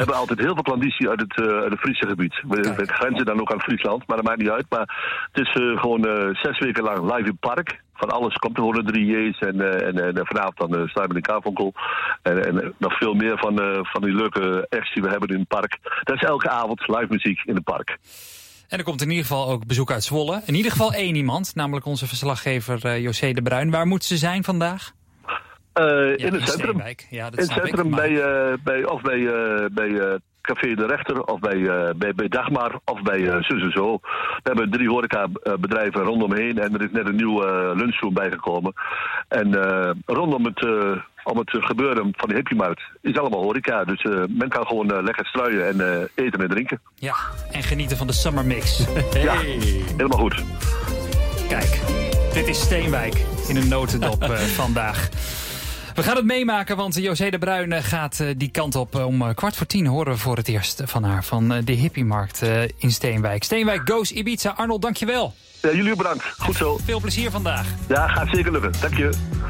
hebben altijd heel veel klandizie uit het Friese gebied. We grenzen dan ook aan Friesland, maar dat maakt niet uit. Maar het is gewoon 6 weken lang live in het park. Van alles komt er gewoon 3 J's en vanavond dan Simon en Garfunkel. En nog veel meer van die leuke acts die we hebben in het park. Dat is elke avond live muziek in het park. En er komt in ieder geval ook bezoek uit Zwolle. In ieder geval 1 iemand, namelijk onze verslaggever José de Bruin. Waar moet ze zijn vandaag? In het centrum. Steenwijk. Ja, dat in het centrum bij Café de Rechter of bij Dagmar of bij Zus en Zo. We hebben 3 horecabedrijven rondomheen en er is net een nieuw lunchroom bijgekomen. En rondom het gebeuren van de hippiemarkt is allemaal horeca. Dus men kan gewoon lekker struien en eten en drinken. Ja, en genieten van de Summer Mix. Hey. Ja, helemaal goed. Kijk, dit is Steenwijk in een notendop vandaag. We gaan het meemaken, want José de Bruin gaat die kant op. Om 9:15 horen we voor het eerst van haar, van de hippiemarkt in Steenwijk. Steenwijk Goes Ibiza. Arnold, dankjewel. Ja, jullie bedankt. Goed zo. Veel plezier vandaag. Ja, gaat zeker lukken. Dank je.